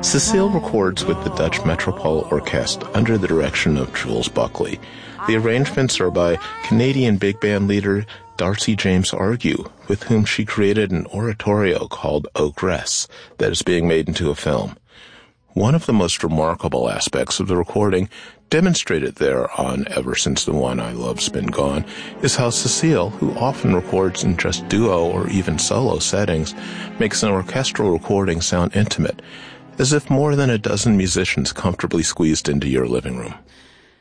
Cecile records with the Dutch Metropole Orkest under the direction of Jules Buckley. The arrangements are by Canadian big band leader Darcy James Argue, with whom she created an oratorio called Ogress that is being made into a film. One of the most remarkable aspects of the recording, demonstrated there on Ever Since the One I Love's Been Gone, is how Cecile, who often records in just duo or even solo settings, makes an orchestral recording sound intimate, as if more than a dozen musicians comfortably squeezed into your living room.